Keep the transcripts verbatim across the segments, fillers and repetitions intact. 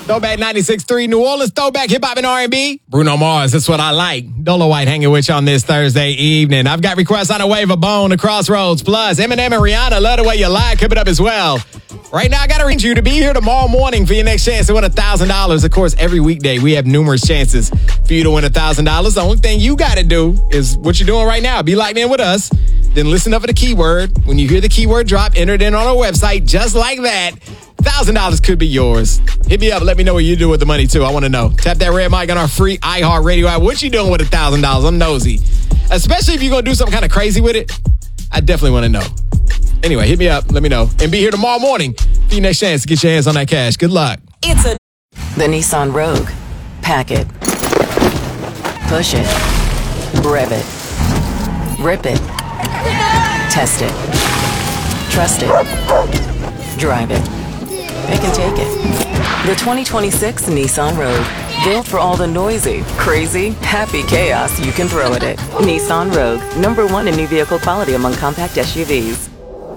Throwback ninety-six point three New Orleans, throwback hip-hop and R and B. Bruno Mars, that's what I like. Dolo White hanging with you on this Thursday evening. I've got requests on the wave of Bone, The Crossroads, plus Eminem and Rihanna, Love the Way You Lie, keep it up as well. Right now, I got to reach you to be here tomorrow morning for your next chance to win one thousand dollars. Of course, every weekday, we have numerous chances for you to win one thousand dollars. The only thing you got to do is what you're doing right now. Be locked in with us. Then listen up for the keyword. When you hear the keyword drop, enter it in on our website just like that. one thousand dollars could be yours. Hit me up. Let me know what you do with the money, too. I want to know. Tap that red mic on our free iHeartRadio app. What you doing with one thousand dollars? I'm nosy. Especially if you're going to do something kind of crazy with it. I definitely want to know. Anyway, hit me up. Let me know. And be here tomorrow morning for your next chance to get your hands on that cash. Good luck. It's a... The Nissan Rogue. Pack it. Push it. Rev it. Rip it. Test it. Trust it. Drive it. Pick and take it. The twenty twenty-six Nissan Rogue. Built for all the noisy, crazy, happy chaos you can throw at it. Nissan Rogue. Number one in new vehicle quality among compact S U Vs.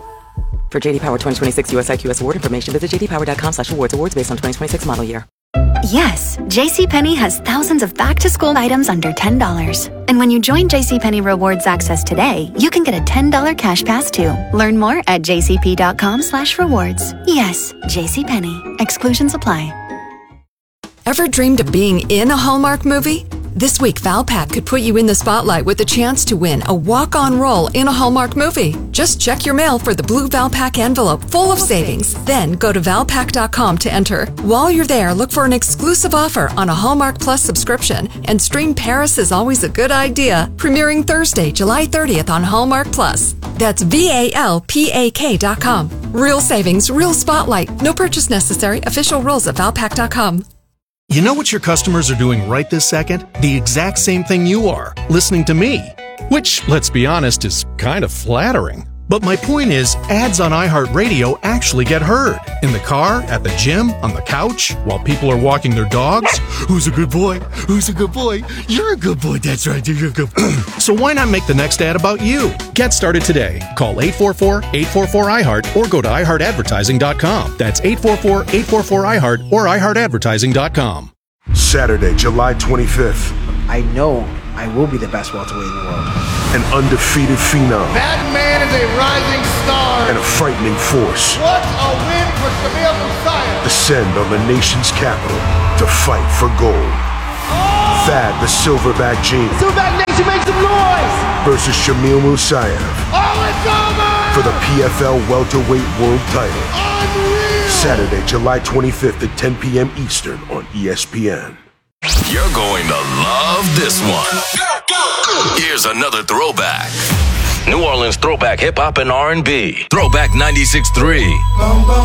For J D Power twenty twenty-six U S I Q S award information, visit jdpower.com slash awards. Awards based on twenty twenty-six model year. Yes, JCPenney has thousands of back-to-school items under ten dollars. And when you join JCPenney Rewards Access today, you can get a ten dollars cash pass too. Learn more at jcp.com slash rewards. Yes, JCPenney. Exclusions apply. Ever dreamed of being in a Hallmark movie? This week, Valpak could put you in the spotlight with a chance to win a walk-on role in a Hallmark movie. Just check your mail for the blue Valpak envelope full of savings. Then go to valpak dot com to enter. While you're there, look for an exclusive offer on a Hallmark Plus subscription. And stream Paris is Always a Good Idea, premiering Thursday, July thirtieth on Hallmark Plus. That's V A L P A K dot com. Real savings, real spotlight. No purchase necessary. Official rules at valpak dot com. You know what your customers are doing right this second? The exact same thing you are, listening to me. Which, let's be honest, is kind of flattering. But my point is, ads on iHeartRadio actually get heard. In the car, at the gym, on the couch, while people are walking their dogs. Who's a good boy? Who's a good boy? You're a good boy. That's right. You're a good boy. So why not make the next ad about you? Get started today. Call eight four four, eight four four, I heart or go to i heart advertising dot com. That's eight four four, eight four four, I heart or i heart advertising dot com. Saturday, July twenty-fifth. I know I will be the best welterweight in the world. An undefeated phenom. That man is a rising star. And a frightening force. What a win for Shamil Musayev. Descend on the nation's capital to fight for gold. Oh! Thad the Silverback Gene. Silverback Nation, make some noise! Versus Shamil Musayev. Oh, it's over! For the P F L welterweight world title. Unreal! Saturday, July twenty-fifth at ten p.m. Eastern on E S P N. You're going to love this one. Here's another throwback. New Orleans throwback hip hop and R and B. Throwback ninety-six point three.